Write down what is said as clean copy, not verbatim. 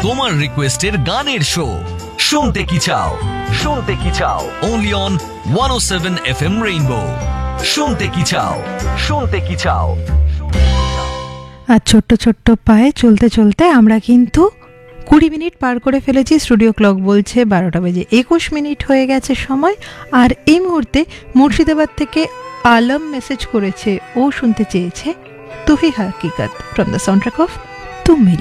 তোমার রিকোয়েস্টের গানের শো শুনতে কি চাও, শুনতে কি চাও, অনলি অন 107 FM রেইনবো। শুনতে কি চাও, শুনতে কি চাও। আর ছোট্ট ছোট্ট পায়ে চলতে চলতে আমরা কিন্তু 20 মিনিট পার করে ফেলেছি। স্টুডিও ক্লক বলছে 12টা বেজে 21 মিনিট হয়ে গেছে সময়। আর এই মুহূর্তে মুর্শিদাবাদ থেকে আলম মেসেজ করেছে, ও শুনতে চেয়েছে তুহি হাকিকত ফ্রম দ্য সাউন্ডট্র্যাক অফ তুম মিলে।